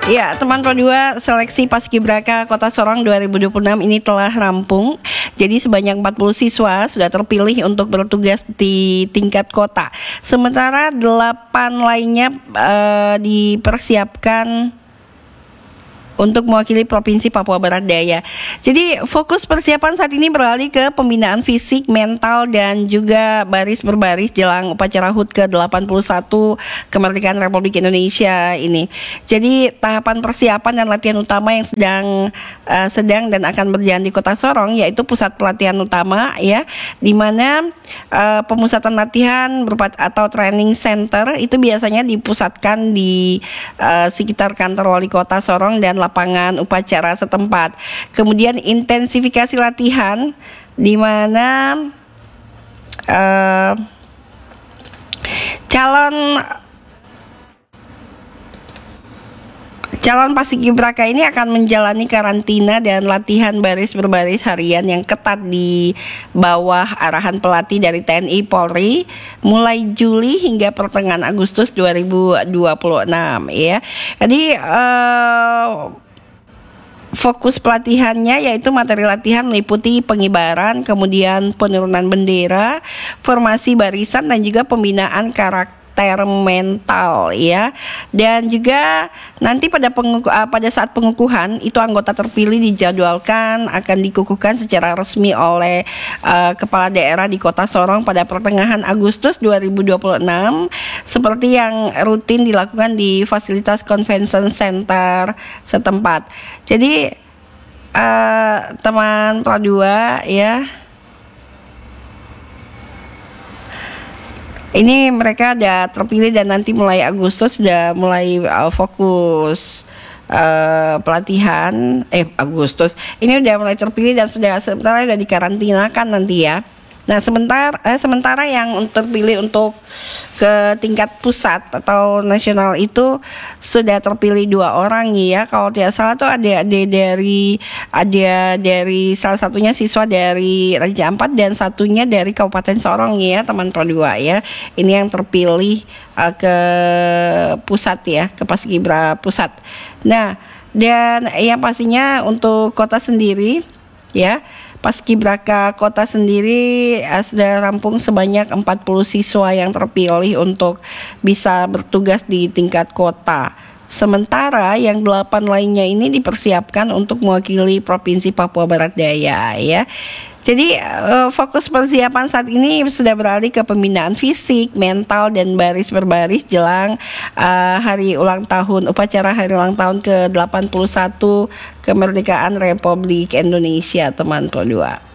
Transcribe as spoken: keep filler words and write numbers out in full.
Ya, teman Pro dua, seleksi Paskibraka Kota Sorong dua ribu dua puluh enam ini telah rampung. Jadi sebanyak empat puluh siswa sudah terpilih untuk bertugas di tingkat kota. Sementara delapan lainnya uh, dipersiapkan untuk mewakili Provinsi Papua Barat Daya. Jadi fokus persiapan saat ini beralih ke pembinaan fisik, mental, dan juga baris berbaris jelang upacara H U T ke delapan puluh satu Kemerdekaan Republik Indonesia ini. Jadi tahapan persiapan dan latihan utama yang sedang uh, sedang dan akan berjalan di Kota Sorong yaitu pusat pelatihan utama ya, di mana uh, pemusatan latihan berupa atau training center itu biasanya dipusatkan di uh, sekitar kantor wali kota Sorong dan lapangan upacara setempat. Kemudian intensifikasi latihan di mana uh, calon Calon paskibraka ini akan menjalani karantina dan latihan baris berbaris harian yang ketat di bawah arahan pelatih dari T N I Polri mulai Juli hingga pertengahan Agustus dua ribu dua puluh enam ya. Jadi uh, fokus pelatihannya yaitu materi latihan meliputi pengibaran, kemudian penurunan bendera, formasi barisan, dan juga pembinaan karakter mental ya. Dan juga nanti pada penguku, uh, pada saat pengukuhan itu anggota terpilih dijadwalkan akan dikukuhkan secara resmi oleh uh, kepala daerah di Kota Sorong pada pertengahan Agustus dua ribu dua puluh enam seperti yang rutin dilakukan di fasilitas convention center setempat. Jadi uh, teman Pro dua ya, ini mereka udah terpilih dan nanti mulai Agustus sudah mulai uh, fokus uh, pelatihan. Eh Agustus ini udah mulai terpilih dan sudah sementara udah dikarantinakan nanti ya. Nah sementara eh, sementara yang terpilih untuk ke tingkat pusat atau nasional itu sudah terpilih dua orang ya. Kalau tidak salah tuh ada ada dari ada dari salah satunya siswa dari Raja Ampat dan satunya dari Kabupaten Sorong ya, teman Pro dua ya. Ini yang terpilih uh, ke pusat ya, ke Paskibra pusat. Nah, dan yang pastinya untuk kota sendiri ya, Paskibraka Kota sendiri uh, sudah rampung sebanyak empat puluh siswa yang terpilih untuk bisa bertugas di tingkat kota. Sementara yang delapan lainnya ini dipersiapkan untuk mewakili Provinsi Papua Barat Daya ya. Jadi uh, fokus persiapan saat ini sudah beralih ke pembinaan fisik, mental, dan baris berbaris jelang uh, hari ulang tahun, upacara hari ulang tahun ke delapan puluh satu Kemerdekaan Republik Indonesia, teman Pro dua.